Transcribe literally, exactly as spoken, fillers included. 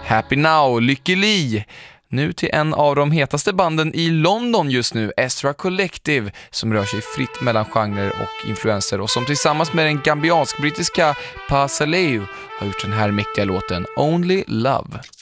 Happy Now, Lykkeli. Nu till en av de hetaste banden i London just nu, Ezra Collective, som rör sig fritt mellan genrer och influenser och som tillsammans med den gambiansk-brittiska Pa Salehu har gjort den här mäktiga låten Only Love.